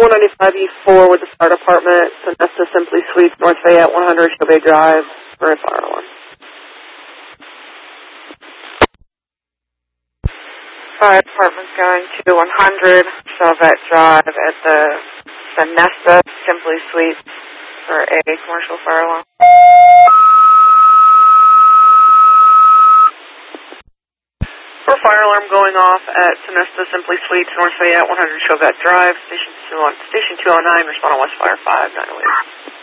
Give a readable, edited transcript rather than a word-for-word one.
195E4 with the fire department, Sonesta Simply Suites, North Fayette, 100 Shobay Drive, for a fire alarm. Fire department's going to 100 Chauvet Drive at the Sonesta Simply Suites for a commercial fire alarm. For fire alarm going off at Sonesta Simply Suites, North Fayette, 100 Chauvet Drive, Station 209, respond on West Fire 5, 908.